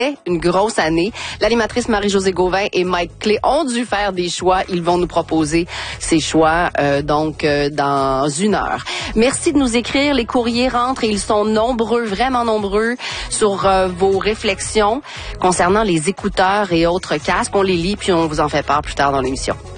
une grosse année. L'animatrice Marie-Josée Gauvin et Mike Clé ont dû faire des choix. Ils vont nous proposer ces choix dans 1 heure. Merci de nous écrire. Les courriers rentrent et ils sont nombreux, vraiment nombreux, sur vos réflexions concernant les écouteurs et autres casques. On les lit puis on vous en fait part plus tard dans l'émission.